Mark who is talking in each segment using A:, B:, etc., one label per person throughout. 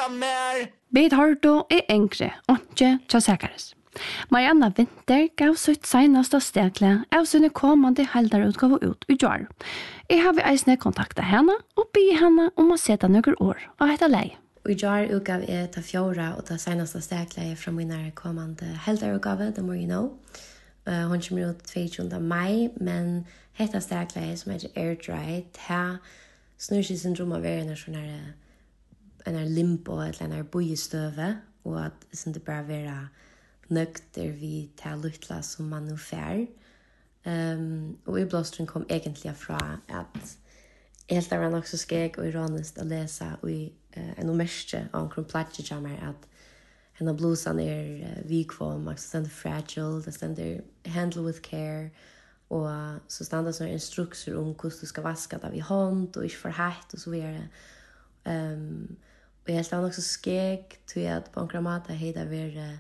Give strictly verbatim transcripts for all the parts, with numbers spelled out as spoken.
A: mer.
B: Bid Hardo er engre, ikke Tjasakares. Marianna Winter gav sitt senaste stekle av sine kommande heldarutgave ut i jar. Jeg har vi eisne kontakta henne og be henne om å sette noen år og hette lei.
C: I jar utgav er ta fjora og ta senaste stekle fra min kommande heldarutgave, The More You Know. Uh, hon kommer ut tjugoandra maj, men hetta stekle som heter Air Dry, ta snurr syndrom av en sånn her en limbo eller en bojestøve, og at det inte bara vera nøkter vi til luttla som man nu fær. Um, og i blåstren kom egentlig fra at helt var nok så skeg og ironisk å lese i uh, en omerske av en kronplatje kommer at henne blusen er uh, vikvom, det stender fragile, det stender handle with care, og så stender sånne instrukser om hvordan du skal vaske det i hånd, og ikke for hett, og så videre. Um, og helt var nok så skeg til at på en kramata hei det være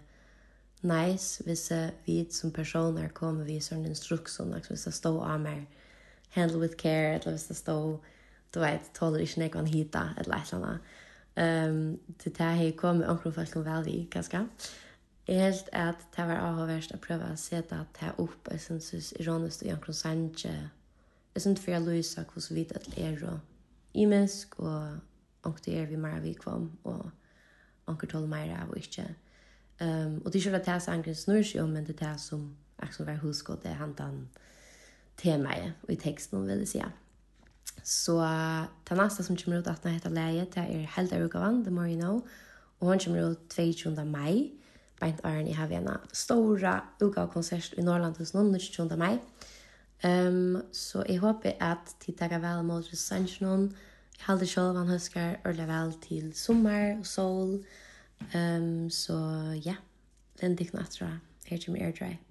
C: nice hvis vi som personer kommer vi sånn instruksjon, hvis det står av meg handle with care, eller hvis det står du vet, tåler ikke nekvann hita, eller et eller annet. Um, til det hei kommer omkring folk som vel vi, ganske. Helt at det var avhverst å prøve å sette det opp, jeg synes ironisk og omkring sanje, jeg synes for jeg lyser hvordan vi det er og imisk, og omkring det er vi mer vi kvam, og omkring tåler mer av og ikke. Um, og det er ikke det jeg sangren snur seg om, men det er det som er som var huskått, det er hantan temaet, og i teksten vil jeg si. Så det neste som kommer ut at den heter Leie, det er Heldarugavan, The More You Know, og hun kommer ut tjugoandra maj, beint åren i Havena, stora utgavkonsert i Norrland hos noen, tjugoandra maj. Um, så jeg håper at de tar vel mot resensionen, jeg halder selv han husker, og vel til sommer og sol. Um, så ja, den dikken at her kommer Air Dry.